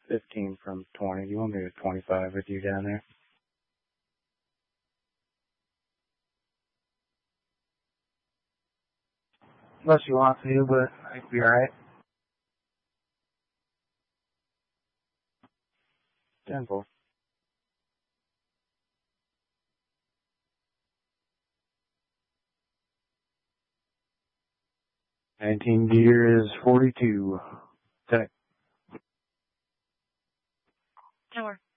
15 from 20. You want me to 25 with you down there? Unless you want to, but I think be alright. 10-4. Nineteen gear is 42. Tech. Tower.